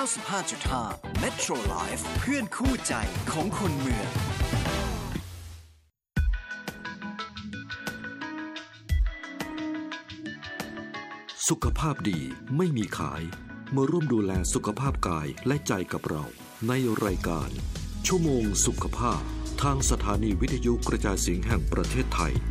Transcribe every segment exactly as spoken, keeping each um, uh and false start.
ก้าสิบห้าจุดห้า Metro Life เพื่อนคู่ใจของคนเมืองสุขภาพดีไม่มีขายมาร่วมดูแลสุขภาพกายและใจกับเราในรายการชั่วโมงสุขภาพทางสถานีวิทยุกระจายเสียงแห่งประเทศไทย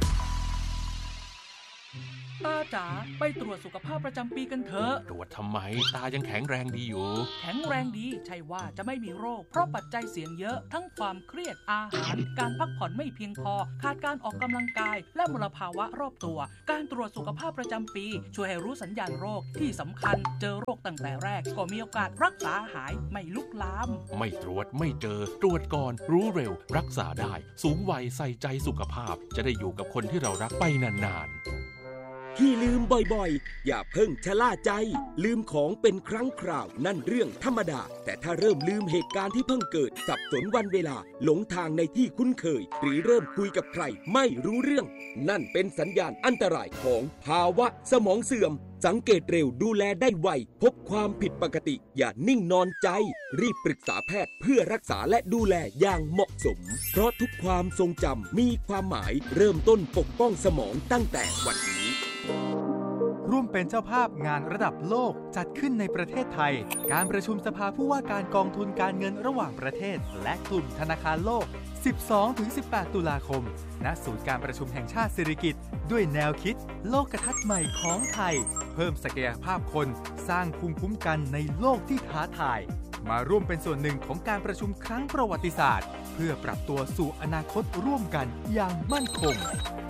ตาจ๋าไปตรวจสุขภาพประจำปีกันเถอะตรวจทำไมตายังแข็งแรงดีอยู่แข็งแรงดีใช่ว่าจะไม่มีโรคเพราะปัจจัยเสี่ยงเยอะทั้งความเครียดอาหารการพักผ่อนไม่เพียงพอขาดการออกกำลังกายและมลภาวะรอบตัวการตรวจสุขภาพประจำปีช่วยให้รู้สัญญาณโรคที่สำคัญเจอโรคตั้งแต่แรกก็มีโอกาสรักษาหายไม่ลุกลามไม่ตรวจไม่เจอตรวจก่อนรู้เร็วรักษาได้สูงวัยใส่ใจสุขภาพจะได้อยู่กับคนที่เรารักไปนานๆที่ลืมบ่อยๆอย่าเพิ่งชะล่าใจลืมของเป็นครั้งคราวนั่นเรื่องธรรมดาแต่ถ้าเริ่มลืมเหตุการณ์ที่เพิ่งเกิดสับสนวันเวลาหลงทางในที่คุ้นเคยหรือเริ่มคุยกับใครไม่รู้เรื่องนั่นเป็นสัญญาณอันตรายของภาวะสมองเสื่อมสังเกตเร็วดูแลได้ไวพบความผิดปกติอย่านิ่งนอนใจรีบปรึกษาแพทย์เพื่อรักษาและดูแลอย่างเหมาะสมเพราะทุกความทรงจำมีความหมายเริ่มต้นปกป้องสมองตั้งแต่วันนี้ร่วมเป็นเจ้าภาพงานระดับโลกจัดขึ้นในประเทศไทยการประชุมสภาผู้ว่าการกองทุนการเงินระหว่างประเทศและกลุ่มธนาคารโลก สิบสองถึงสิบแปด ตุลาคมณศูนย์การประชุมแห่งชาติสิริกิติ์ด้วยแนวคิดโลกทัศน์ใหม่ของไทยเพิ่มศักยภาพคนสร้างภูมิคุ้มกันในโลกที่ท้าทายมาร่วมเป็นส่วนหนึ่งของการประชุมครั้งประวัติศาสตร์เพื่อปรับตัวสู่อนาคตร่วมกันอย่างมั่นคง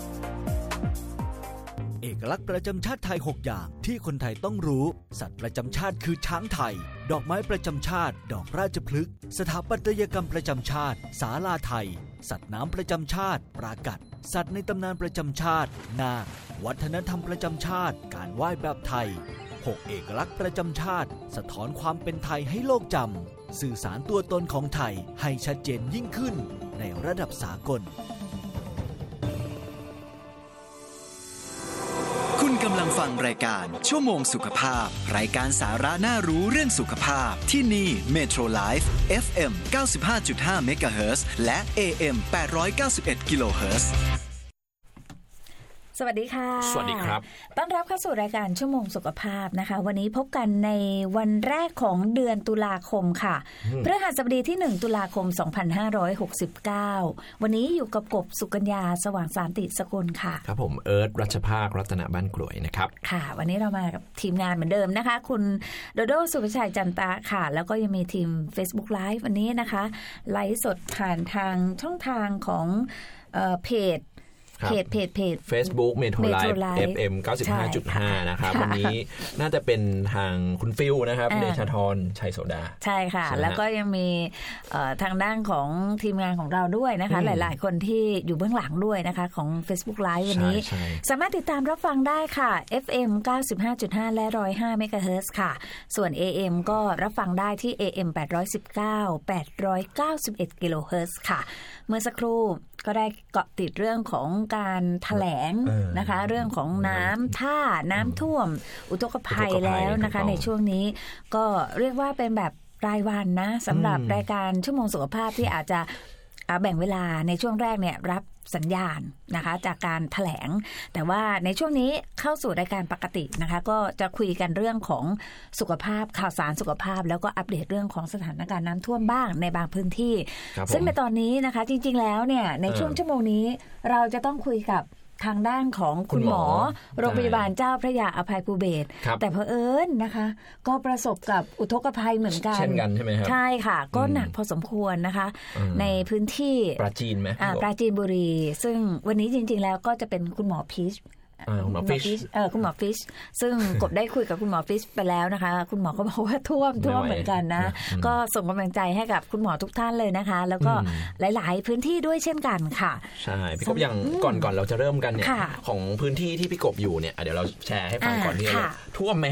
เอกลักษณ์ประจำชาติไทยหกอย่างที่คนไทยต้องรู้สัตว์ประจำชาติคือช้างไทยดอกไม้ประจำชาติดอกราชพฤกษ์สถาปัตยกรรมประจำชาติศาลาไทยสัตว์น้ำประจำชาติปรากัดสัตว์ในตำนานประจำชาตินาควัฒนธรรมประจำชาติการไหว้แบบไทยหกเอกลักษณ์ประจำชาติสะท้อนความเป็นไทยให้โลกจำสื่อสารตัวตนของไทยให้ชัดเจนยิ่งขึ้นในระดับสากลคุณกำลังฟังรายการชั่วโมงสุขภาพรายการสาระน่ารู้เรื่องสุขภาพที่นี่ Metro Life เอฟ เอ็ม เก้าสิบห้าจุดห้า เมกะเฮิรตซ์และ เอ เอ็ม แปดร้อยเก้าสิบเอ็ด กิโลเฮิรตซ์สวัสดีค่ะสวัสดีครับต้อนรับเข้าสู่รายการชั่วโมงสุขภาพนะคะวันนี้พบกันในวันแรกของเดือนตุลาคมค่ะพฤหัสบดีที่หนึ่งตุลาคมสองพันห้าร้อยหกสิบเก้าวันนี้อยู่กับกบสุกัญญาสว่างสานติสกุลค่ะครับผมเอิร์ธรัชภาครัตนบ้านกลวยนะครับค่ะวันนี้เรามากับทีมงานเหมือนเดิมนะคะคุณโดโดสุภชัยจันตะค่ะแล้วก็ยังมีทีม Facebook Live วันนี้นะคะไลฟ์สดผ่านทางช่องทางของเอ่อเพจเพจเพจเพจ Facebook Metro Live เอฟ เอ็ม เก้าสิบห้าจุดห้า นะครับวันนี้น่าจะเป็นทางคุณฟิลนะครับเดชธรชัยโสดาใช่ค่ะแล้วก็ยังมีทางด้านของทีมงานของเราด้วยนะคะหลายๆคนที่อยู่เบื้องหลังด้วยนะคะของ Facebook Live วันนี้สามารถติดตามรับฟังได้ค่ะ เอฟ เอ็ม เก้าสิบห้าจุดห้า และหนึ่งร้อยห้า เมกะเฮิรตซ์ค่ะส่วน เอ เอ็ม ก็รับฟังได้ที่ เอ เอ็ม แปดร้อยสิบเก้า แปดร้อยเก้าสิบเอ็ด กิโลเฮิรตซ์ค่ะเมื่อสักครู่ก็ได้เกาะติดเรื่องของการแถลงนะคะเรื่องของน้ำท่าน้ำท่วมอุทกภัยแล้วนะคะในช่วงนี้ก็เรียกว่าเป็นแบบรายวันนะสำหรับรายการชั่วโมงสุขภาพที่อาจจะแบ่งเวลาในช่วงแรกเนี่ยรับสัญญาณนะคะจากการแถลงแต่ว่าในช่วงนี้เข้าสู่รายการปกตินะคะก็จะคุยกันเรื่องของสุขภาพข่าวสารสุขภาพแล้วก็อัปเดตเรื่องของสถานการณ์น้ำท่วมบ้างในบางพื้นที่ซึ่งในตอนนี้นะคะจริงๆแล้วเนี่ยในช่วงชั่วโมงนี้เราจะต้องคุยกับทางด้านของคุณหมอโรงพยาบาลเจ้าพระยาอภัยภูเบศรแต่เผอิญนะคะก็ประสบกับอุทกภัยเหมือนกันเช่นกันใช่ไหมครับใช่ค่ะก็หนักพอสมควรนะคะในพื้นที่ปราจีนไหมอ่าปราจีนบุรีซึ่งวันนี้จริงๆแล้วก็จะเป็นคุณหมอพีชคุณหมอฟิชเออคุณหมอฟิชซึ่งกบได้คุยกับคุณหมอฟิชไปแล้วนะคะคุณหมอก็บอกว่าท่วมท่วมเหมือนกันนะก็ส่งกำลังใจให้กับคุณหมอทุกท่านเลยนะคะแล้วก็หลายๆพื้นที่ด้วยเช่นกันค่ะใช่พี่กบอย่างก่อนก่อนเราจะเริ่มกันเนี่ยของพื้นที่ที่พี่กบอยู่เนี่ยเดี๋ยวเราแชร์ให้ฟังก่อนที่ท่วมไหมครับ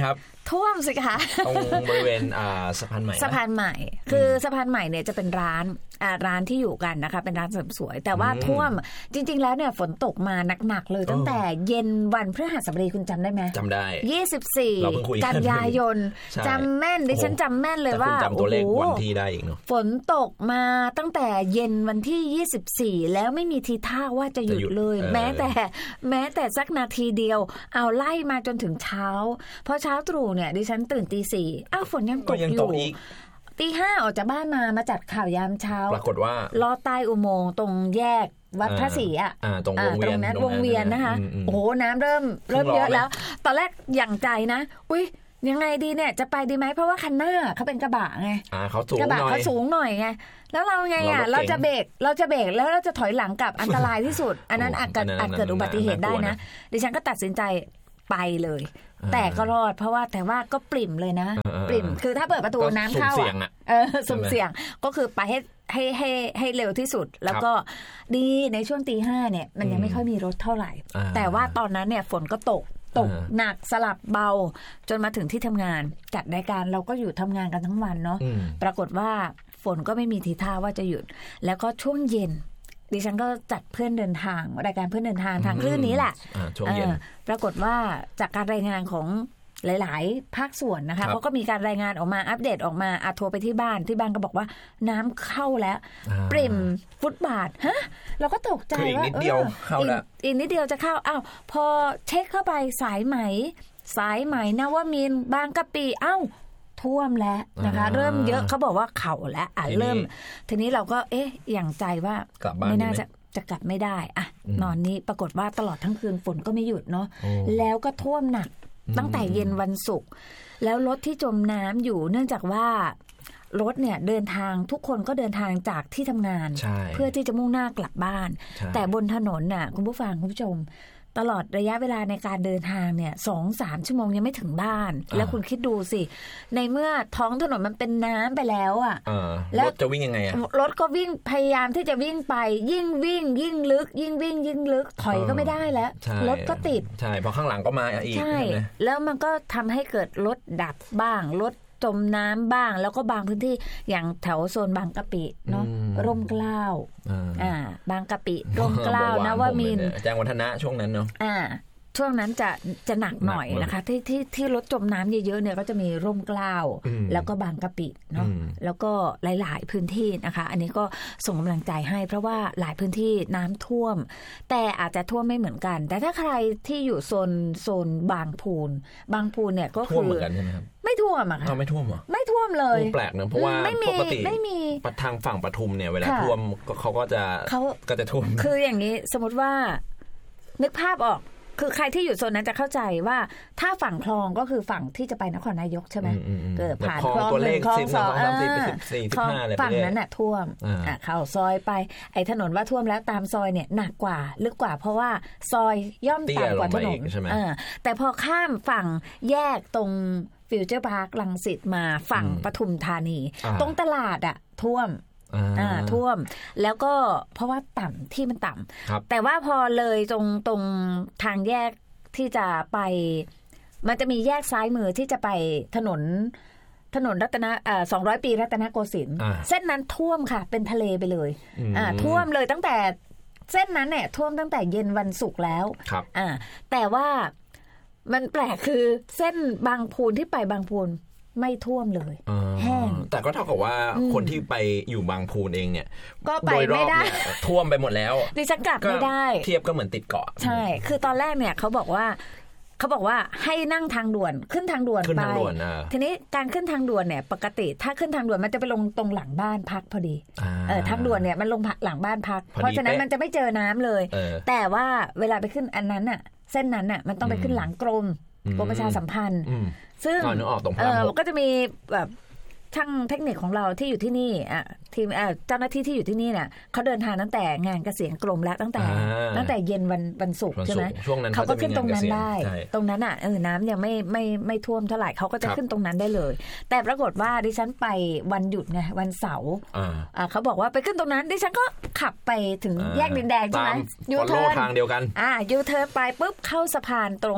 ท่วมสิคะตรงบริเวณสะพานใหม่สะพานใหม่คือสะพานใหม่เนี่ยจะเป็นร้านร้านที่อยู่กันนะคะเป็นร้านเสริมสวยแต่ว่าท่วมจริงๆแล้วเนี่ยฝนตกมาหนักๆเลยตั้งแต่เย็นวันพฤหัสบดีคุณจำได้ไหมจำได้ยี่สิบสี่กันยายนจำแม่นดิฉันจำแม่นเลยว่าจำตัวเลขวันที่ได้อีกเนาะฝนตกมาตั้งแต่เย็นวันที่ยี่สิบสี่แล้วไม่มีทีท่าว่าจะหยุดเลยแม้แต่แม้แต่สักนาทีเดียวเอาไล่มาจนถึงเช้าพอเช้าตรู่เนี่ยดิฉันตื่นตีสี่อ้าวฝนยังตกอยู่ตีห้าออกจากบ้านมามาจัดข่าวยามเช้าปรากฏว่าลอดใต้อุโมงค์ตรงแยกวัดพระศรีอ่ะตรงวงเวียนนั้นวงเวียนนะคะโอ้โหน้ำเริ่มเริ่มเยอะแล้วตอนแรกอย่างใจนะอุ้ยยังไงดีเนี่ยจะไปดีไหมเพราะว่าคันหน้าเขาเป็นกระบะไงเขาสูงกระบะเขาสูงหน่อยไงแล้วเราไงอ่ะเราจะเบรกเราจะเบรกแล้วเราจะถอยหลังกลับอันตรายที่สุดอันนั้นอาจเกิดอาจเกิดอุบัติเหตุได้นะดิฉันก็ตัดสินใจไปเลยแต่ก็รอดเพราะว่าแต่ว่าก็ปริ่มเลยนะปริ่มคือถ้าเปิดประตูน้ำเข้าอ่ะเออสุ่มเสี่ยงก็คือไปให้ให้ให้ให้เร็วที่สุดแล้วก็ดีในช่วงตีห้าเนี่ยมันยังไม่ค่อยมีรถเท่าไหร่แต่ว่าตอนนั้นเนี่ยฝนก็ตกตกหนักสลับเบาจนมาถึงที่ทำงานจัดรายการเราก็อยู่ทำงานกันทั้งวันเนาะปรากฏว่าฝนก็ไม่มีทีท่าว่าจะหยุดแล้วก็ช่วงเย็นดิฉันก็จัดเพื่อนเดินทางรายการเพื่อนเดินทางทางคลื่นนี้แหละช่วงเย็นปรากฏว่าจากการรายงานของหลายๆภาคส่วนนะคะเขาก็มีการรายงานออกมาอัปเดตออกมาอาโทรไปที่บ้านที่บ้านก็บอกว่าน้ำเข้าแล้วปริ่มฟุตบาทฮะเราก็ตกใจว่าอีกนิดเดียวเข้าแล้วอีกนิดเดียวจะเข้าอ้าวพอเช็คเข้าไปสายไหมสายไหมนวมินทร์บางกะปิอ้าวท่วมแล้วนะคะเริ่มเยอะเขาบอกว่าเข่าแล้วอ่ะเริ่มทีนี้เราก็เอ๊ะอย่างใจว่าไม่น่าจะจะกลับไม่ได้อ่ะนอนนี้ปรากฏว่าตลอดทั้งคืนฝนก็ไม่หยุดเนาะแล้วก็ท่วมหนักตั้งแต่เย็นวันศุกร์แล้วรถที่จมน้ำอยู่เนื่องจากว่ารถเนี่ยเดินทางทุกคนก็เดินทางจากที่ทำงานเพื่อที่จะมุ่งหน้ากลับบ้านแต่บนถนนน่ะคุณผู้ฟังคุณผู้ชมตลอดระยะเวลาในการเดินทางเนี่ยสองสามชั่วโมงยังไม่ถึงบ้านแล้วคุณคิดดูสิในเมื่อท้องถนนมันเป็นน้ำไปแล้วอ่ะแล้วรถจะวิ่งยังไงอ่ะรถก็วิ่งพยายามที่จะวิ่งไปยิ่งวิ่งยิ่งลึกยิ่งวิ่งยิ่งลึกถอยก็ไม่ได้แล้วรถก็ติดใช่เพราะข้างหลังก็มาอีกใช่แล้วมันก็ทำให้เกิดรถดับบ้างรถจมน้ำบ้างแล้วก็บางพื้นที่อย่างแถวโซนบางกะปิเนาะร่มเกล้าอ่าบางกะปิร่มเกล้านวมินทร์แจ้งวัฒนะช่วงนั้นเนาะอ่าช่วงนั้นจะจะหนักหน่อยนะคะที่ที่ที่รถจมน้ำเยอะๆเนี่ยก็จะมีร่มเกล้าแล้วก็บางกะปิเนาะแล้วก็หลายๆพื้นที่นะคะอันนี้ก็ส่งกำลังใจให้เพราะว่าหลายพื้นที่น้ำท่วมแต่อาจจะท่วมไม่เหมือนกันแต่ถ้าใครที่อยู่โซนโซนบางพูนบางพูนเนี่ยก็คือเหมือนกันใช่ไหมครับไม่ท่วมอะค่ะไม่ท่วมเหรอไม่ท่วมเลยแปลกนะเพราะว่าปกติทางฝั่งปทุมเนี่ยเวลาท่วมเขาก็จะก็จะท่วมคืออย่างนี้สมมติว่านึกภาพออกคือใครที่อยู่โซนนั้นจะเข้าใจว่าถ้าฝั่งคลองก็คือฝั่งที่จะไปนครนายกใช่ไหมเกิดผ่านคลองหนึ่งคลองสองฝั่งนั้นน่ะท่วมอ่ะเข้าซอยไปไอ้ถนนว่าท่วมแล้วตามซอยเนี่ยหนักกว่าลึกกว่าเพราะว่าซอยย่อมต่ำกว่าถนนแต่พอข้ามฝั่งแยกตรงฟิวเจอร์พาร์ครังสิตมาฝั่งปทุมธานีตรงตลาดอ่ะท่วมอ่าท่วมแล้วก็เพราะว่าต่ำที่มันต่ำแต่ว่าพอเลยตรงตรงทางแยกที่จะไปมันจะมีแยกซ้ายมือที่จะไปถนนถนนรัตนเอ่อสองร้อยปีรัตนโกสินทร์เส้นนั้นท่วมค่ะเป็นทะเลไปเลยอ่าท่วมเลยตั้งแต่เส้นนั้นเนี่ยท่วมตั้งแต่เย็นวันศุกร์แล้วอ่าแต่ว่ามันแปลกคือเส้นบางพูนที่ไปบางพูนไม่ท่วมเลยแห้งแต่ก็เท่ากับว่าคนที่ไปอยู่บางพูนเองเนี่ยก็ไปไม่ได้ท่วมไปหมดแล้วดิฉันกลับไม่ได้เทียบก็เหมือนติดเกาะใช่คือตอนแรกเนี่ยเขาบอกว่าเขาบอกว่าให้นั่งทางด่วนขึ้นทางด่วนไปทีนี้การขึ้นทางด่วนเนี่ยปกติถ้าขึ้นทางด่วนมันจะไปลงตรงหลังบ้านพักพอดีเออทางด่วนเนี่ยมันลงหลังบ้านพักเพราะฉะนั้นมันจะไม่เจอน้ำเลยแต่ว่าเวลาไปขึ้นอันนั้นอ่ะเส้นนั้นอ่ะมันต้องไปขึ้นหลังกรมกรมประชาสัมพันธ์ซึ่งเออก็จะมีแบบช่างเทคนิคของเราที่อยู่ที่นี่อ่ะทีมเจ้าหน้าที่ที่อยู่ที่นี่เนี่ยเขาเดินทางตั้งแต่งานเกษียณกรมแล้วตั้งแต่ตั้งแต่เย็นวันวันศุกร์ใช่ไหมเขาก็ขึ้นตรงนั้นได้ตรงนั้นอ่ะเออน้ำยังไม่ไม่ไม่ท่วมเท่าไหร่เขาก็จะขึ้นตรงนั้นได้เลยแต่ปรากฏว่าดิฉันไปวันหยุดไงวันเสาร์อ่าเขาบอกว่าไปขึ้นตรงนั้นดิฉันก็ขับไปถึงแยกดินแดงใช่ไหมยูเทิร์นทางเดียวกันอ่ายูเทิร์นไปปุ๊บเข้าสะพานตรง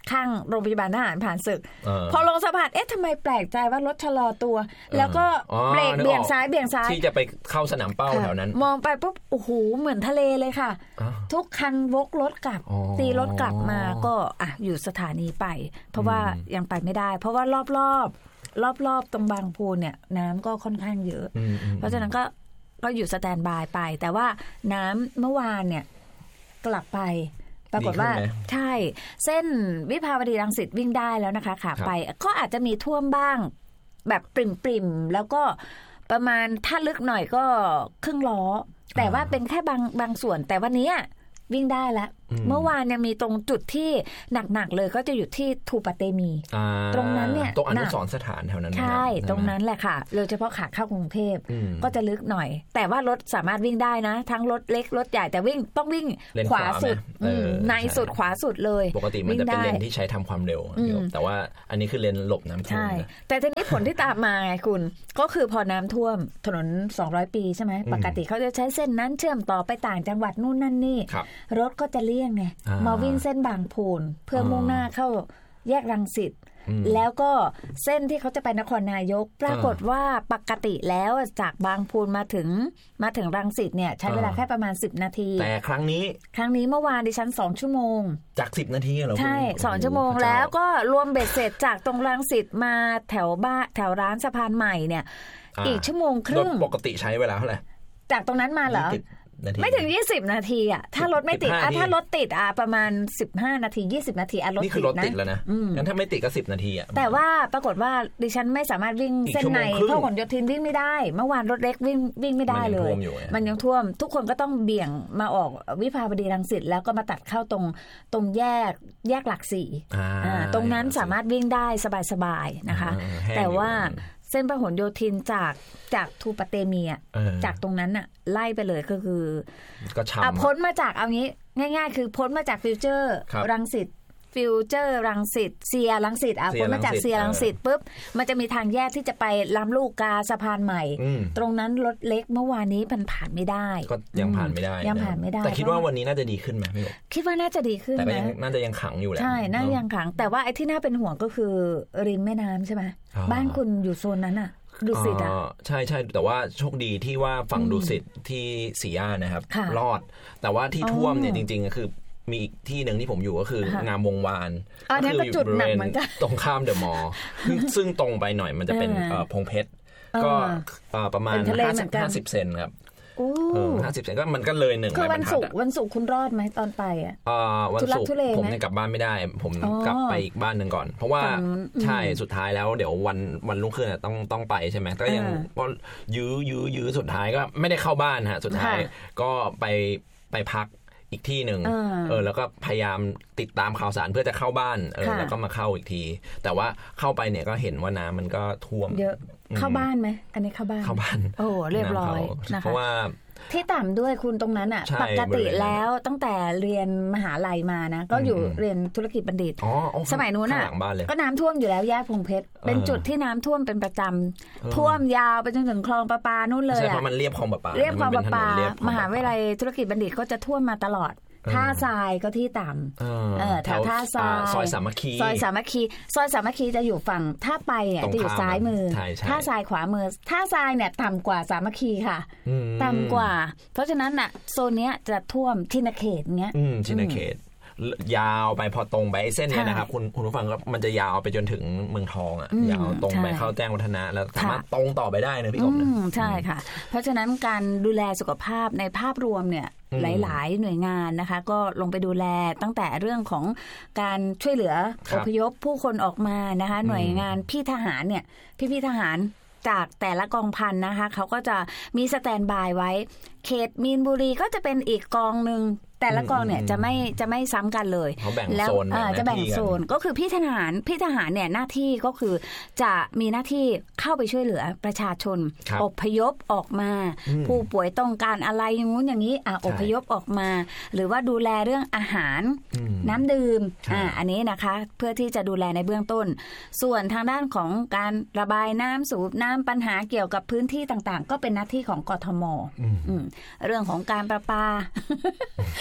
ข้างโรงพยาบาลทหารผ่านศึกพอลงสะพานเอ๊ะทำไมแปลกใจว่ารถชะลอตัวแล้วก็เบรกเบี่ยงซ้ายเบี่ยงซ้ายที่จะไปเข้าสนามเป้าแถวนั้นมองไปปุ๊บโอ้โหเหมือนทะเลเลยค่ะทุกคันวกรถกลับตีรถกลับมาก็อ่ะอยู่สถานีไปเพราะว่ายังไปไม่ได้เพราะว่ารอบรอบรอบรอบตรงบางพูนเนี่ยน้ำก็ค่อนข้างเยอะเพราะฉะนั้นก็ก็อยู่สแตนบายไปแต่ว่าน้ำเมื่อวานเนี่ยกลับไปปรากฏว่าใช่เส้นวิภาวดีรังสิตวิ่งได้แล้วนะคะขาไปก็อาจจะมีท่วมบ้างแบบปริ่มๆแล้วก็ประมาณถ้าลึกหน่อยก็ครึ่งล้อแต่ว่าเป็นแค่บางบางส่วนแต่วันนี้วิ่งได้แล้วเมื่อวานเนี่ยมีตรงจุดที่หนักๆเลยก็จะอยู่ที่ทูปะเตมีตรงนั้นเนี่ยตรงอนุสรณ์สถานแถวนั้นใช่ตรงนั้นแหละค่ะโดยเฉพาะขาเข้ากรุงเทพก็จะลึกหน่อยแต่ว่ารถสามารถวิ่งได้นะทั้งรถเล็กรถใหญ่แต่วิ่งต้องวิ่งขวาสุดในสุดขวาสุดเลยปกติมันจะเป็นเลนที่ใช้ทำความเร็วแต่ว่าอันนี้คือเลนหลบน้ำท่วมใช่แต่ทีนี้ผลที่ตามมาไงคุณก็คือพอน้ำท่วมถนนสองร้อยปีใช่ไหมปกติเขาจะใช้เส้นนั้นเชื่อมต่อไปต่างจังหวัดนู่นนั่นนี่รถก็จะเลี่ยงไงมาวิ่งเส้นบางพูนเพื่อมุ่งหน้าเข้าแยกรังสิตแล้วก็เส้นที่เขาจะไปนครนายกปรากฏว่าปกติแล้วจากบางพูนมาถึงมาถึงรังสิตเนี่ยใช้เวลาแค่ประมาณสิบนาทีแต่ครั้งนี้ครั้งนี้เมื่อวานดิฉันสองชั่วโมงจากสิบนาทีเหรอใช่สองชั่วโมงแล้วก็รวมเบ็ดเสร็จจากตรงรังสิตมาแถวบ้านแถวร้านสะพานใหม่เนี่ยอีกชั่วโมงครึ่งปกติใช้เวลาเท่าไหร่จากตรงนั้นมาเหรอไม่ถึงยี่สิบนาทีอ่ะถ้ารถไม่ติดอ่ะถ้ารถติดอ่ะประมาณสิบห้านาทียี่สิบนาทีอ่ะรถติดนะนี่คือรถติดแล้วนะงั้นถ้าไม่ติดก็สิบนาทีอ่ะแต่ว่าปรากฏว่าดิฉันไม่สามารถวิ่งเส้นในเพราะผลโยธินวิ่งไม่ได้เมื่อวานรถเล็กวิ่งวิ่งไม่ได้เลยมันยังท่วมทุกคนก็ต้องเบี่ยงมาออกวิภาวดีรังสิตแล้วก็มาตัดเข้าตรงตรงแยกแยกหลักสี่ตรงนั้นสามารถวิ่งได้สบายๆนะคะแต่ว่าเส้นพหลโยธินจากจากทูปะเตมีอ่ะจากตรงนั้นอ่ะไล่ไปเลยก็คือก็ช้ำพ้นมาจากเอางี้ง่ายๆคือพ้นมาจากฟิวเจอร์รังสิตฟิวเจอร์รังสิตเซียรังสิตอ่ะพ้นมาจากเซียรังสิตปุ๊บมันจะมีทางแยกที่จะไปลำลูกกาสะพานใหม่ตรงนั้นรถเล็กเมื่อวานนี้มันผ่านไม่ได้ก็ยังผ่านไม่ได้ยังผ่านไม่ได้แต่คิดว่าวันนี้น่าจะดีขึ้นไหมพี่คิดว่าน่าจะดีขึ้นแต่ก็ยังน่าจะยังขังอยู่แหละใช่น่ายังขังแต่ว่าไอ้ที่น่าเป็นห่วงก็คือริมแม่น้ำใช่ไหมบ้านคุณอยู่โซนนั้นอ่ะดุสิตอ่ะใช่ใช่แต่ว่าโชคดีที่ว่าฝั่งดุสิตที่ศรีย่านนะครับรอดแต่ว่าที่ท่วมเนี่ยจริงๆคือมีอีกที่หนึ่งที่ผมอยู่ก็คืองามวงวานก็คืออยู่บริเวณตรงข้ามเดอะมอลล์ซึ่งตรงไปหน่อยมันจะเป็นพงเพชรก็ประมาณห้าสิบเซนครับห้าสิบเซนก็มันก็เลยหนึ่งคือวันศุกร์วันศุกร์คุณรอดไหมตอนไปอ่ะวันศุกร์ผมเนี่ยกลับบ้านไม่ได้ผมกลับไปอีกบ้านหนึ่งก่อนเพราะว่าใช่สุดท้ายแล้วเดี๋ยววันวันรุ่งขึ้นต้องต้องไปใช่ไหมก็ยังก็ยื้อยื้อยื้อสุดท้ายก็ไม่ได้เข้าบ้านฮะสุดท้ายก็ไปไปพักอีกที่หนึ่งเออแล้วก็พยายามติดตามข่าวสารเพื่อจะเข้าบ้านเออแล้วก็มาเข้าอีกทีแต่ว่าเข้าไปเนี่ยก็เห็นว่าน้ำมันก็ท่วมเยอะเข้าบ้านไหมอันนี้เข้าบ้านเข้าบ้านโอ้เรียบร้อยนะคะเพราะว่าที่ต่ำด้วยคุณตรงนั้นอ่ะปกติแล้วตั้งแต่เรียนมหาลัยมานะก็อยู่เรียนธุรกิจบัณฑิตสมัยนู้นอ่ะก็น้ำท่วมอยู่แล้วแยกพงเพชรเป็นจุดที่น้ำท่วมเป็นประจำท่วมยาวไปจนถึงคลองประปานู่นเลยอ่ะใช่เพราะมันเรียบคลองประปาเรียบคลองประปามหาวิทยาลัยธุรกิจบัณฑิตก็จะท่วมมาตลอดท่าทรายก็ที่ต่ำแถวท่าทรายซอยสามัคคีซอยสามัคคีซอยสามัคคีจะอยู่ฝั่งถ้าไปเนี่ยจะอยู่ซ้ายมือท่าทรายขวามือท่าทรายเนี่ยต่ำกว่าสามัคคีค่ะต่ำกว่าเพราะฉะนั้นน่ะโซนเนี้ยจะท่วมทินเขตเงี้ยทินเขตยาวไปพอตรงไปเส้นนี้นะครับคุณคุณผู้ฟังก็มันจะยาวไปจนถึงเมืองทองอ่ะยาวตรงไปเข้าแจ้งวัฒนะแล้วสามารถตรงต่อไปได้นะพี่กบนะใช่ค่ะเพราะฉะนั้นการดูแลสุขภาพในภาพรวมเนี่ยหลายๆหน่วยงานนะคะก็ลงไปดูแลตั้งแต่เรื่องของการช่วยเหลืออพยพผู้คนออกมานะคะหน่วยงานพี่ทหารเนี่ยพี่พี่ทหารจากแต่ละกองพันนะคะเขาก็จะมีสแตนบายไว้เขตมีนบุรีก็จะเป็นอีกกองนึงแต่ละกองเนี่ยจะไม่จะไม่ซ้ำกันเลยแล้วจะแบ่งโซนก็คือพี่ทหารพี่ทหารเนี่ยหน้าที่ก็คือจะมีหน้าที่เข้าไปช่วยเหลือประชาชนอพยพออกมาผู้ป่วยต้องการอะไรอย่างงู้นอย่างนี้อ่ะอพยพออกมาหรือว่าดูแลเรื่องอาหารน้ำดื่มอ่าอันนี้นะคะเพื่อที่จะดูแลในเบื้องต้นส่วนทางด้านของการระบายน้ำสูบน้ำปัญหาเกี่ยวกับพื้นที่ต่างๆก็เป็นหน้าที่ของกทมเรื่องของการประปา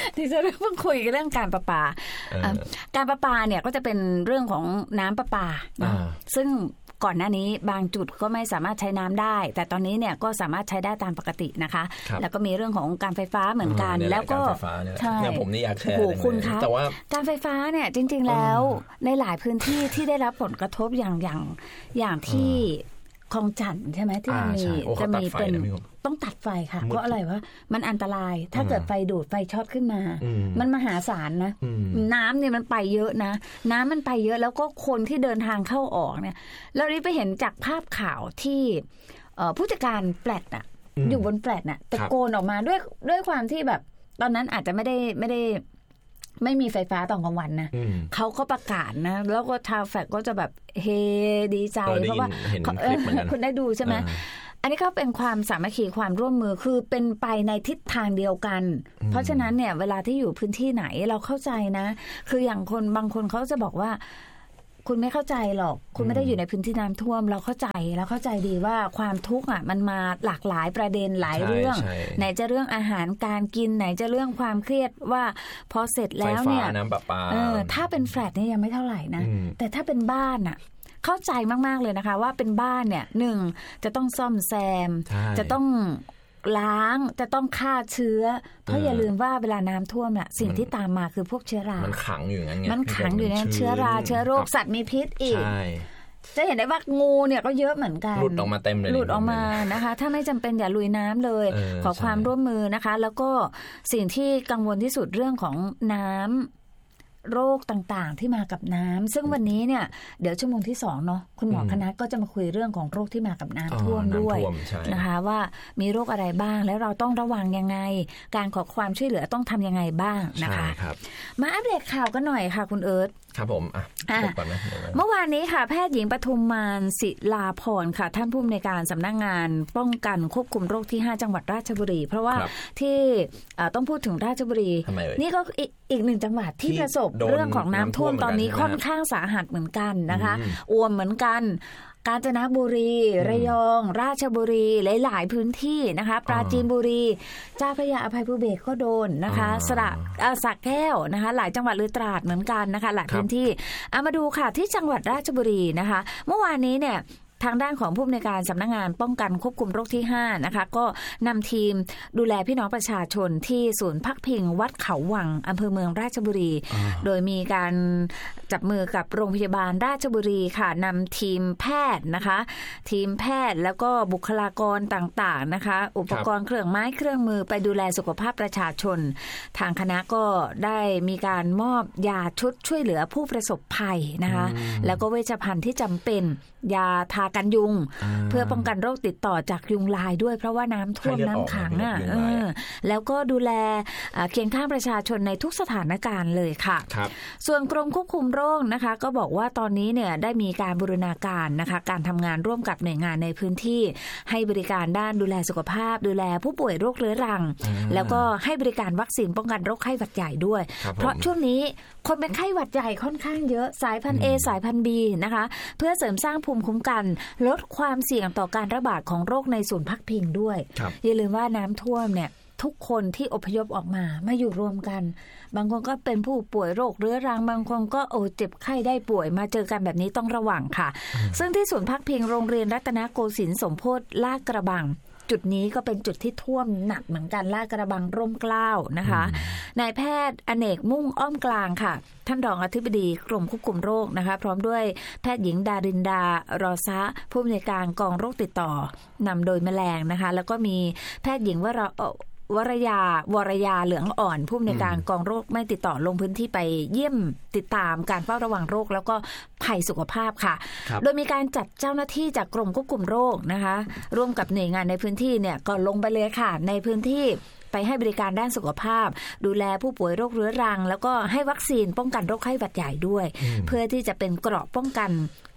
ที่จะเพิ่งคุยเรื่องการประปาการประปาเนี่ยก็จะเป็นเรื่องของน้ำประปาซึ่งก่อนหน้านี้บางจุดก็ไม่สามารถใช้น้ำได้แต่ตอนนี้เนี่ยก็สามารถใช้ได้ตามปกตินะคะแล้วก็มีเรื่องของการไฟฟ้าเหมือนกันแล้วก็ใช่ผมนี่อยากแชร์เลยคุณคะแต่ว่าการไฟฟ้าเนี่ยจริงๆแล้วในหลายพื้นที่ที่ได้รับผลกระทบอย่างอย่างอย่างที่คลองจันทน์ใช่ไหมที่มีจะมีเป็นต้องตัดไฟค่ะเพราะอะไรวะมันอันตรายถ้าเกิดไฟดูดไฟช็อตขึ้นมามันมหาศาลนะน้ำเนี่ยมันไปเยอะนะน้ำมันไปเยอะแล้วก็คนที่เดินทางเข้าออกเนี่ยเราได้ไปเห็นจากภาพข่าวที่ผู้จัดการแฟลตอ่ะอยู่บนแฟลตน่ะตะโกนออกมาด้วยด้วยความที่แบบตอนนั้นอาจจะไม่ได้ไม่ได้ไม่มีไฟฟ้าตอนกลางวันนะเขาก็ประกาศนะแล้วก็ชาวแฟลตก็จะแบบเฮดีใจเพราะว่าคุณได้ดูใช่ไหมอันนี้ก็เป็นความสามัคคีความร่วมมือคือเป็นไปในทิศทางเดียวกันเพราะฉะนั้นเนี่ยเวลาที่อยู่พื้นที่ไหนเราเข้าใจนะคืออย่างคนบางคนเขาจะบอกว่าคุณไม่เข้าใจหรอกคุณไม่ได้อยู่ในพื้นที่น้ำท่วมเราเข้าใจเราเข้าใจดีว่าความทุกข์อ่ะมันมาหลากหลายประเด็นหลายเรื่องไหนจะเรื่องอาหารการกินไหนจะเรื่องความเครียดว่าพอเสร็จแล้วเนี่ยเออถ้าเป็นแฟลตนี่ยังไม่เท่าไหร่นะแต่ถ้าเป็นบ้านอ่ะเข้าใจมากๆเลยนะคะว่าเป็นบ้านเนี่ยหนึ่งจะต้องซ่อมแซมจะต้องล้างจะต้องฆ่าเชื้อเพราะอย่าลืมว่าเวลาน้ำท่วมน่ะสิ่งที่ตามมาคือพวกเชื้อรามันขังอยู่งั้นไงมันขังอยู่ในเชื้อราเชื้อโรคสัตว์มีพิษอีกจะเห็นได้ว่างูเนี่ยก็เยอะเหมือนกันหลุดออกมาเต็มเลยหลุดออกมานะคะถ้าไม่จำเป็นอย่าลุยน้ำเลยขอความร่วมมือนะคะแล้วก็สิ่งที่กังวลที่สุดเรื่องของน้ำโรคต่างๆที่มากับน้ำซึ่งวันนี้เนี่ยเดี๋ยวชั่วโมงที่สองเนาะคุณหมอคณะก็จะมาคุยเรื่องของโรคที่มากับน้ำท่วมด้วยนะคะว่ามีโรคอะไรบ้างแล้วเราต้องระวังยังไงการขอความช่วยเหลือต้องทำยังไงบ้างนะคะมาอัปเดตข่าวกันหน่อยค่ะคุณเอิร์ธครับผมอ่ะเมื่อวานนี้ค่ะแพทย์หญิงปทุมมานศิลาพรค่ะท่านผู้อำนวยการสำนักงานป้องกันควบคุมโรคที่ห้าจังหวัดราชบุรีเพราะว่าที่ต้องพูดถึงราชบุรีนี่ก็อีกหนึ่งจังหวัดที่ประสบเรื่องของน้ำท่วมตอนนี้ค่อนข้างสาหัสเหมือนกันนะคะอ้วมเหมือนกันกาญจนบุรีระยองราชบุรีหลายๆพื้นที่นะคะปราจีนบุรีเจ้าพระยาอภัยภูเบศรก็โดนนะคะสระสระแก้วนะคะหลายจังหวัดหรือตราดเหมือนกันนะคะหลายพื้นที่เอามาดูค่ะที่จังหวัดราชบุรีนะคะเมื่อวานนี้เนี่ยทางด้านของผู้อำนวยการสำนักงานป้องกันควบคุมโรคที่ห้านะคะก็นำทีมดูแลพี่น้องประชาชนที่ศูนย์พักพิงวัดเขาวังอำเภอเมืองราชบุรีโดยมีการจับมือกับโรงพยาบาลราชบุรีค่ะนำทีมแพทย์นะคะทีมแพทย์แล้วก็บุคลากรต่างๆนะคะอุปกรณ์เครื่องไม้เครื่องมือไปดูแลสุขภาพประชาชนทางคณะก็ได้มีการมอบยาชุดช่วยเหลือผู้ประสบภัยนะคะแล้วก็เวชภัณฑ์ที่จำเป็นยาทากันยุงเพื่อป้องกันโรคติดต่อจากยุงลายด้วยเพราะว่าน้ำท่วมน้ำขังอ่ะแล้วก็ดูแลเคียงข้างประชาชนในทุกสถานการณ์เลยค่ะส่วนกรมควบคุมโรคนะคะก็บอกว่าตอนนี้เนี่ยได้มีการบูรณาการนะคะการทำงานร่วมกับหน่วยงานในพื้นที่ให้บริการด้านดูแลสุขภาพดูแลผู้ป่วยโรคเรื้อรังแล้วก็ให้บริการวัคซีนป้องกันโรคไข้หวัดใหญ่ด้วยเพราะช่วงนี้คนเป็นไข้หวัดใหญ่ค่อนข้างเยอะสายพันธุ์ A สายพันธุ์ B นะคะเพื่อเสริมสร้างภูมิคุ้มกันลดความเสี่ยงต่อการระบาดของโรคในศูนย์พักพิงด้วยอย่าลืมว่าน้ำท่วมเนี่ยทุกคนที่อพยพออกมามาอยู่รวมกันบางคนก็เป็นผู้ป่วยโรคเรื้อรังบางคนก็โอ้เจ็บไข้ได้ป่วยมาเจอกันแบบนี้ต้องระวังค่ะซึ่งที่ศูนย์พักพิงโรงเรียนรัตนโกสินทร์สมโพธิลาดกระบังจุดนี้ก็เป็นจุดที่ท่วมหนักเหมือนกันลาดกระบังร่มเกล้านะคะนายแพทย์อเนกมุ่งอ้อมกลางค่ะท่านรองอธิบดีกรมควบคุมโรคนะคะพร้อมด้วยแพทย์หญิงดารินดารอซะผู้อำนวยการกองโรคติดต่อนำโดยแมลงนะคะแล้วก็มีแพทย์หญิงวรวรยาวรยาเหลืองอ่อนผู้อำนวยการกองโรคไม่ติดต่อลงพื้นที่ไปเยี่ยมติดตามการเฝ้าระวังโรคแล้วก็ภัยสุขภาพค่ะโดยมีการจัดเจ้าหน้าที่จากกรมควบคุมโรคนะคะร่วมกับหน่วยงานในพื้นที่เนี่ยก็ลงไปเลยค่ะในพื้นที่ไปให้บริการด้านสุขภาพดูแลผู้ป่วยโรคเรื้อรังแล้วก็ให้วัคซีนป้องกันโรคไข้หวัดใหญ่ด้วยเพื่อที่จะเป็นเกราะป้องกัน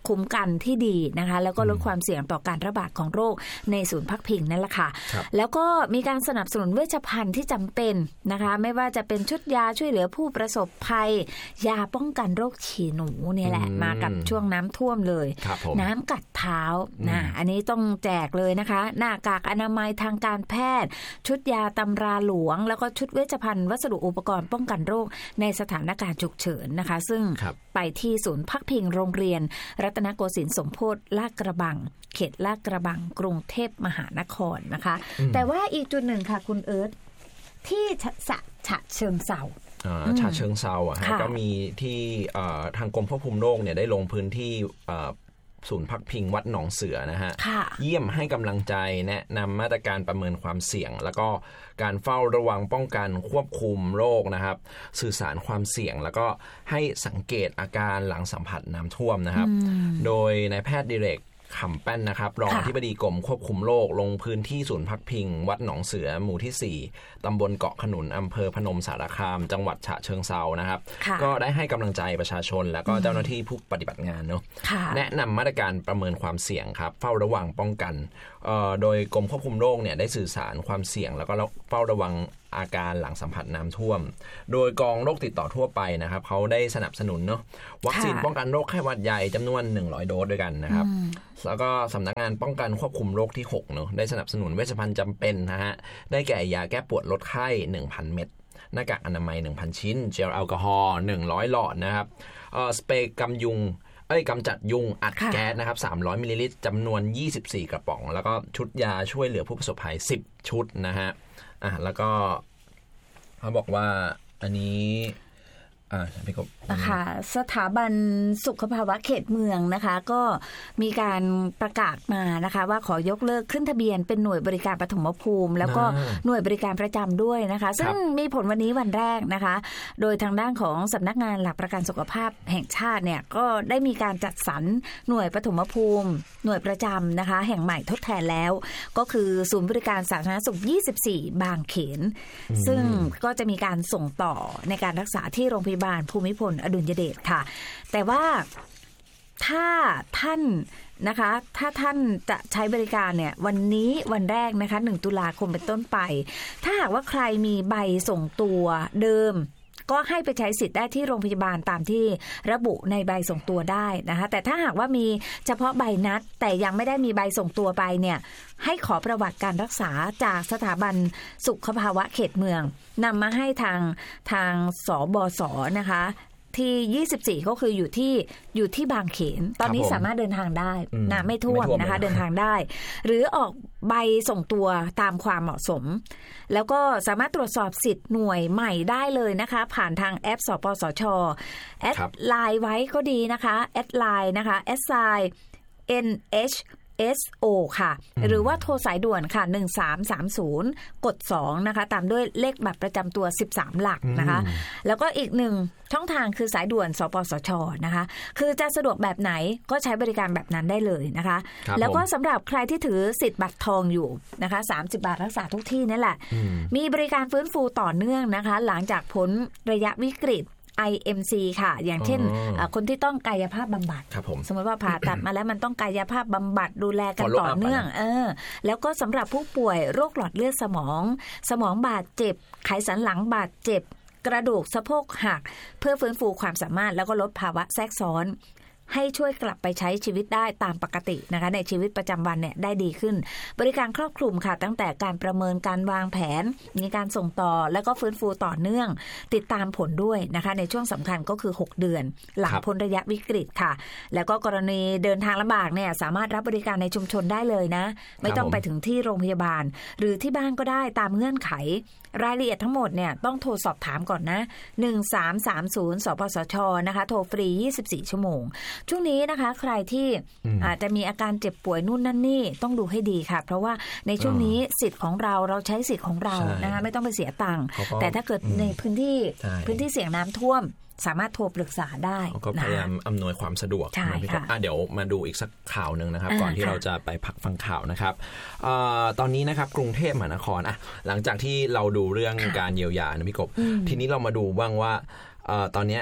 คุ้มกันที่ดีนะคะแล้วก็ลดความเสี่ยงต่อการระบาดของโรคในศูนย์พักพิงนั่นแหละค่ะแล้วก็มีการสนับสนุนเวชภัณฑ์ที่จำเป็นนะคะไม่ว่าจะเป็นชุดยาช่วยเหลือผู้ประสบภัยยาป้องกันโรคฉี่หนูเนี่ยแหละมากับช่วงน้ำท่วมเลยน้ำกัดเท้านะอันนี้ต้องแจกเลยนะคะหน้ากากอนามัยทางการแพทย์ชุดยาตำราหลวงแล้วก็ชุดเวชภัณฑ์วัสดุอุปกรณ์ป้องกันโรคในสถานการณ์ฉุกเฉินนะคะซึ่งไปที่ศูนย์พักพิงโรงเรียนรัตนโกสินทร์สมโพธิลาดกระบังเขตลาดกระบังกรุงเทพมหานครนะคะแต่ว่าอีกจุดหนึ่งค่ะคุณเอิร์ธที่ฉะฉะเชิงเทราฉะเชิงเทราอ่ะก็มีที่ทางกรมควบคุมโรคเนี่ยได้ลงพื้นที่ศูนย์พักพิงวัดหนองเสือนะฮะเยี่ยมให้กำลังใจแนะนำมาตรการประเมินความเสี่ยงแล้วก็การเฝ้าระวังป้องกันควบคุมโรคนะครับสื่อสารความเสี่ยงแล้วก็ให้สังเกตอาการหลังสัมผัสน้ำท่วมนะครับโดยนายแพทย์ดิเรกขำแป้นนะครับรองอธิบดีกรมควบคุมโรคลงพื้นที่ศูนย์พักพิงวัดหนองเสือหมู่ที่สี่ตำบลเกาะขนุนอำเภอพนมสารคามจังหวัดฉะเชิงเทรานะครับก็ได้ให้กำลังใจประชาชนแล้วก็เจ้าหน้าที่ผู้ปฏิบัติงานเนาะแนะนำมาตรการประเมินความเสี่ยงครับเฝ้าระวังป้องกันโดยกรมควบคุมโรคเนี่ยได้สื่อสารความเสี่ยงแล้วก็เฝ้าระวังอาการหลังสัมผัสน้ำท่วมโดยกองโรคติดต่อทั่วไปนะครับเขาได้สนับสนุนเนาะวัคซีนป้องกันโรคไข้หวัดใหญ่จำนวนหนึ่งร้อยโดสด้วยกันนะครับแล้วก็สำนักงานป้องกันควบคุมโรคที่หกเนาะได้สนับสนุนเวชภัณฑ์จำเป็นนะฮะได้แก่ยาแก้ปวดลดไข้ หนึ่งพัน เม็ดหน้ากากอนามัย หนึ่งพัน ชิ้นเจลแอลกอฮอล์หนึ่งร้อยหลอดนะครับเอ่อสเปรย์กำยุงเอ้ยกำจัดยุงอัดแก๊สนะครับสามร้อยมิลลิลิตรจำนวนยี่สิบสี่กระป๋องแล้วก็ชุดยาช่วยเหลือผู้ประสบภัยสิบชุดนะฮะอ่ะแล้วก็เขาบอกว่าอันนี้อ่าพี่กบนะคะสถาบันสุขภาวะเขตเมืองนะคะก็มีการประกาศมานะคะว่าขอยกเลิกขึ้นทะเบียนเป็นหน่วยบริการปฐมภูมิแล้วก็หน่วยบริการประจำด้วยนะคะซึ่งมีผลวันนี้วันแรกนะคะโดยทางด้านของสำนักงานหลักประกันสุขภาพแห่งชาติเนี่ยก็ได้มีการจัดสรรหน่วยปฐมภูมิหน่วยประจำนะคะแห่งใหม่ทดแทนแล้วก็คือศูนย์บริการสาธารณสุขยี่สิบสี่บางเขนซึ่งก็จะมีการส่งต่อในการรักษาที่โรงพยาบาลภูมิพลอดุลยเดชค่ะแต่ว่าถ้าท่านนะคะถ้าท่านจะใช้บริการเนี่ยวันนี้วันแรกนะคะหนึ่งตุลาคมเป็นต้นไปถ้าหากว่าใครมีใบส่งตัวเดิมก็ให้ไปใช้สิทธิ์ได้ที่โรงพยาบาลตามที่ระบุในใบส่งตัวได้นะคะแต่ถ้าหากว่ามีเฉพาะใบนัดแต่ยังไม่ได้มีใบส่งตัวไปเนี่ยให้ขอประวัติการรักษาจากสถาบันสุขภาวะเขตเมืองนำมาให้ทางทางสบสนะคะที่ยี่สิบสี่ก็คืออยู่ที่อยู่ที่บางเขนตอนนี้สามารถเดินทางได้นะไม่ท่วมนะคะเดินทางได้หรือออกใบส่งตัวตามความเหมาะสมแล้วก็สามารถตรวจสอบสิทธิ์หน่วยใหม่ได้เลยนะคะผ่านทางแอปสปสชแอดไลน์ไว้ก็ดีนะคะแอดไลน์นะคะแอดไซน์ เอ็น เอชเอส โอ ค่ะหรือว่าโทรสายด่วนค่ะหนึ่งสามสามศูนย์กดสองนะคะตามด้วยเลขบัตรประจำตัวสิบสามหลักนะคะแล้วก็อีกหนึ่งช่องทางคือสายด่วนสปสชนะคะคือจะสะดวกแบบไหนก็ใช้บริการแบบนั้นได้เลยนะคะแล้วก็สำหรับใครที่ถือสิทธิ์บัตรทองอยู่นะคะสามสิบบาทรักษาทุกที่นั่นแหละมีบริการฟื้นฟูต่อเนื่องนะคะหลังจากพ้นระยะวิกฤตไอ เอ็ม ซี ค่ะอย่างเช่นคนที่ต้องกายภาพบำบัดสมมติว่าผ่าตัดมาแล้วมันต้องกายภาพบำบัดดูแลกันต่อเนื่องเออแล้วก็สำหรับผู้ป่วยโรคหลอดเลือดสมองสมองบาดเจ็บไขสันหลังบาดเจ็บกระดูกสะโพกหักเพื่อฟื้นฟูความสามารถแล้วก็ลดภาวะแทรกซ้อนให้ช่วยกลับไปใช้ชีวิตได้ตามปกตินะคะในชีวิตประจำวันเนี่ยได้ดีขึ้นบริการครอบคลุมค่ะตั้งแต่การประเมินการวางแผนมีการส่งต่อแล้วก็ฟื้นฟูต่อเนื่องติดตามผลด้วยนะคะในช่วงสำคัญก็คือหกเดือนหลังพ้นระยะวิกฤตค่ะแล้วก็กรณีเดินทางลำบากเนี่ยสามารถรับบริการในชุมชนได้เลยนะไม่ต้องไปถึงที่โรงพยาบาลหรือที่บ้านก็ได้ตามเงื่อนไขรายละเอียดทั้งหมดเนี่ยต้องโทรสอบถามก่อนนะหนึ่งสามสามศูนย์สปสชนะคะโทรฟรียี่สิบสี่ชั่วโมงช่วงนี้นะคะใครที่อาจจะมีอาการเจ็บป่วยนู่นนั่นนี่ต้องดูให้ดีค่ะเพราะว่าในช่วงนี้สิทธิ์ของเราเราใช้สิทธิ์ของเรานะคะไม่ต้องไปเสียตังค์แต่ถ้าเกิดในพื้นที่พื้นที่เสี่ยงน้ำท่วมสามารถโทรปรึกษาได้ก็พยายามอำนวยความสะดวกนะพี่ครับเดี๋ยวมาดูอีกสักข่าวหนึ่งนะครับก่อนที่เราจะไปพักฟังข่าวนะครับตอนนี้นะครับกรุงเทพมหานครอ่ะหลังจากที่เราดูเรื่องการเยียวยานะพี่กบทีนี้เรามาดูบ้างว่าตอนนี้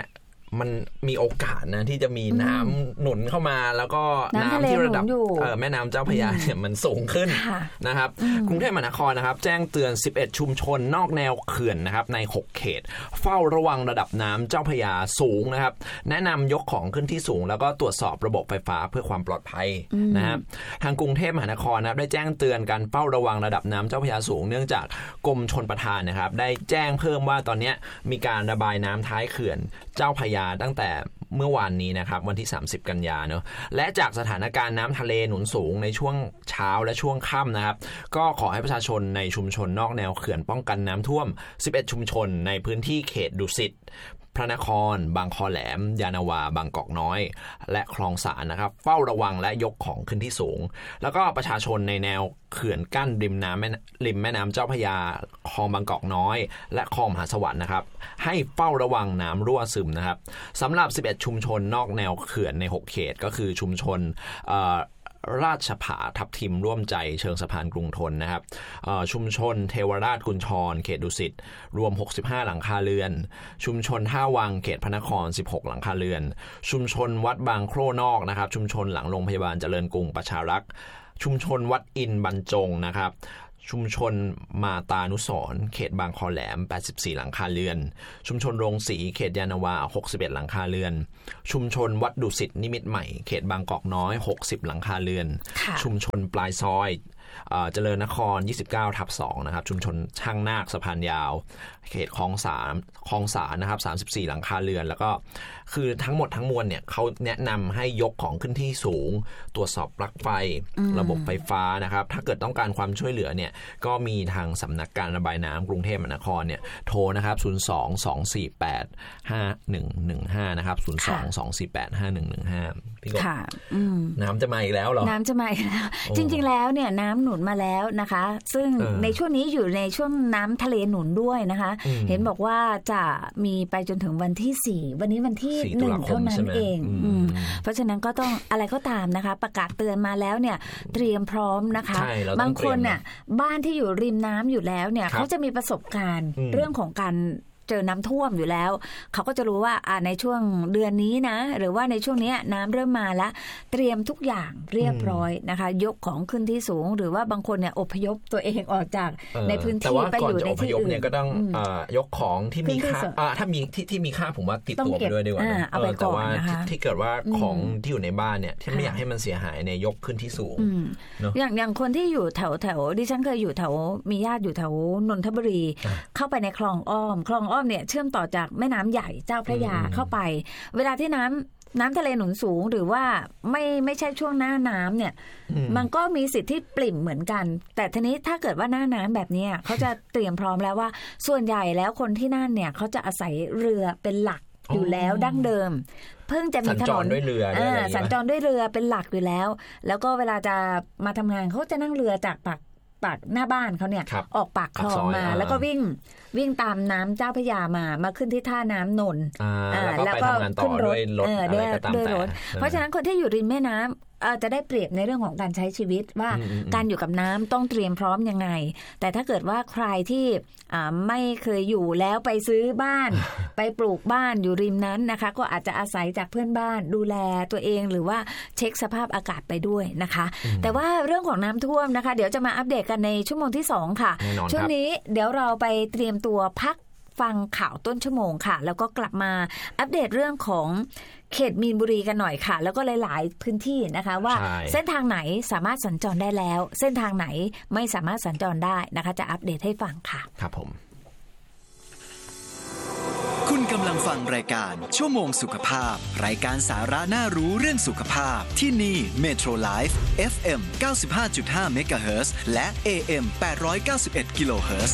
มันมีโอกาสนะที่จะมีน้ำหนุนเข้ามาแล้วก็น้ำที่ระดับแม่น้ำเจ้าพระยาเนี่ยมันสูงขึ้นนะครับกรุงเทพมหานครนะครับแจ้งเตือนสิบเอ็ดชุมชนนอกแนวเขื่อนนะครับในหกเขตเฝ้าระวังระดับน้ำเจ้าพระยาสูงนะครับแนะนำยกของขึ้นที่สูงแล้วก็ตรวจสอบระบบไฟฟ้าเพื่อความปลอดภัยนะครับทางกรุงเทพมหานครนะครับได้แจ้งเตือนการเฝ้าระวังระดับน้ำเจ้าพระยาสูงเนื่องจากกรมชลประทานนะครับได้แจ้งเพิ่มว่าตอนนี้มีการระบายน้ำท้ายเขื่อนเจ้าพระยาตั้งแต่เมื่อวานนี้นะครับวันที่สามสิบกันยาเนอะและจากสถานการณ์น้ำทะเลหนุนสูงในช่วงเช้าและช่วงค่ำนะครับก็ขอให้ประชาชนในชุมชนนอกแนวเขื่อนป้องกันน้ำท่วมสิบเอ็ดชุมชนในพื้นที่เขตดุสิตพระนครบางคอแหลมยานาวาบางกอกน้อยและคลองสานนะครับเฝ้าระวังและยกของขึ้นที่สูงแล้วก็ประชาชนในแนวเขื่อนกั้นริมน้ำแม่ริมแม่น้ำเจ้าพระยาคลองบางกอกน้อยและคลองมหาสวัสดิ์นะครับให้เฝ้าระวังน้ำรั่วซึมนะครับสำหรับสิบเอ็ดชุมชนนอกแนวเขื่อนในหกเขตก็คือชุมชนราชผาทับทิมร่วมใจเชิงสะพานกรุงทนนะครับชุมชนเทวราชกุญชรเขตดุสิตรวมหกสิบห้าหลังคาเรือนชุมชนท่าวังเขตพระนครสิบหกหลังคาเรือนชุมชนวัดบางโคร่นอกนะครับชุมชนหลังโรงพยาบาลเจริญกรุงประชารักษ์ชุมชนวัดอินบรรจงนะครับชุมชนมาตานุสรณ์เขตบางคอแหลมแปดสิบสี่หลังคาเรือนชุมชนโรงสีเขตยานาวาหกสิบเอ็ดหลังคาเรือนชุมชนวัดดุสิตนิมิตรใหม่เขตบางกอกน้อยหกสิบหลังคาเรือนชุมชนปลายซอยเจริญนครยี่สิบเก้าทับสองนะครับชุมชนช่างนาคสะพานยาวเขตคลองสามคลองสานนะครับสามสิบสี่หลังคาเรือนแล้วก็คือทั้งหมดทั้งมวลเนี่ยเขาแนะนำให้ยกของขึ้นที่สูงตรวจสอบปลั๊กไฟระบบไฟฟ้านะครับถ้าเกิดต้องการความช่วยเหลือเนี่ยก็มีทางสำนักการระบายน้ำกรุงเทพมหานครเนี่ยโทรนะครับศูนย์สอง สองสี่แปด ห้าหนึ่งหนึ่งห้านะครับศูนย์สอง สองสี่แปด ห้าหนึ่งหนึ่งห้าพี่กบน้ำจะมาอีกแล้วเหรอน้ำจะมาอีกแล้วจริงๆแล้วเนี่ยน้ำหนุนมาแล้วนะคะซึ่งในช่วงนี้อยู่ในช่วงน้ำทะเลหนุนด้วยนะคะเห็นบอกว่าจะมีไปจนถึงวันที่สี่วันนี้วันที่หนึ่งเท่านั้นเองเพราะฉะนั้นก็ต้องอะไรก็ตามนะคะประกาศเตือนมาแล้วเนี่ยเตรียมพร้อมนะคะบางคนเนี่ยบ้านที่อยู่ริมน้ำอยู่แล้วเนี่ยเขาจะมีประสบการณ์เรื่องของการเจอน้ำท่วมอยู่แล้วเขาก็จะรู้ว่าในช่วงเดือนนี้นะหรือว่าในช่วงนี้น้ำเริ่มมาแล้วเตรียมทุกอย่างเรียบร้อยนะคะยกของขึ้นที่สูงหรือว่าบางคนเนี่ยอพยพตัวเองออกจากในพื้นที่ไปอยู่ในที่อื่นเนี่ยก็ต้องยกของที่มีค่าถ้ามีที่ที่มีค่าผมว่าติดตัวไปด้วยดีกว่าแต่ว่าที่เกิดว่าของที่อยู่ในบ้านเนี่ยที่ไม่อยากให้มันเสียหายเนี่ยยกขึ้นที่สูงอย่างอย่างคนที่อยู่แถวแถวดิฉันเคยอยู่แถวมีญาติอยู่แถวนนทบุรีเข้าไปในคลองอ้อมคลองอ้อมเนี่ยเชื่อมต่อจากแม่น้ำใหญ่เจ้าพระยาเข้าไปเวลาที่น้ำน้ำทะเลหนุนสูงหรือว่าไม่ไม่ใช่ช่วงหน้าน้ำเนี่ยมันก็มีสิทธิ์ที่ปริ่มเหมือนกันแต่ทีนี้ถ้าเกิดว่าหน้าน้ำแบบนี้เขาจะเตรียมพร้อมแล้วว่าส่วนใหญ่แล้วคนที่นั่นเนี่ยเขาจะอาศัยเรือเป็นหลักอยู่แล้วดั้งเดิมเพิ่งจะมีถนนด้วยเรือสัญจรด้วยเรือเป็นหลักอยู่แล้วแล้วก็เวลาจะมาทำงานเขาจะนั่งเรือจากปากปากหน้าบ้านเขาเนี่ยออกปากคลองมาแล้วก็วิ่งวิ่งตามน้ำเจ้าพระยามามาขึ้นที่ท่าน้ำนนท์แล้วก็ขึ้นรถด้วยรถเพราะฉะนั้นคนที่อยู่ริมแม่น้ำจะได้เปรียบในเรื่องของการใช้ชีวิตว่าการอยู่กับน้ำต้องเตรียมพร้อมยังไงแต่ถ้าเกิดว่าใครที่ไม่เคยอยู่แล้วไปซื้อบ้านไปปลูกบ้านอยู่ริมนั้นนะคะก็อาจจะอาศัยจากเพื่อนบ้านดูแลตัวเองหรือว่าเช็คสภาพอากาศไปด้วยนะคะแต่ว่าเรื่องของน้ำท่วมนะคะเดี๋ยวจะมาอัปเดตกันในชั่วโมงที่สองค่ะช่วงนี้เดี๋ยวเราไปเตรียมตัวพักฟังข่าวต้นชั่วโมงค่ะแล้วก็กลับมาอัปเดตเรื่องของเขตมีนบุรีกันหน่อยค่ะแล้วก็หลายๆพื้นที่นะคะว่าเส้นทางไหนสามารถสัญจรได้แล้วเส้นทางไหนไม่สามารถสัญจรได้นะคะจะอัปเดตให้ฟังค่ะครับผมคุณกำลังฟังรายการชั่วโมงสุขภาพรายการสาระน่ารู้เรื่องสุขภาพที่นี่ Metro Life เอฟ เอ็ม เก้าสิบห้าจุดห้า เมกะเฮิรตซ์ และ เอ เอ็ม แปดร้อยเก้าสิบเอ็ด กิโลเฮิรตซ์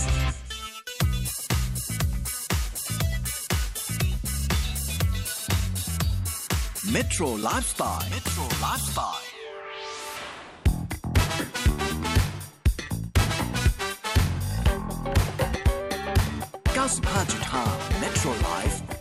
Metro Lifestyle Metro Lifestyle เก้าสิบห้าจุดห้า Metro Life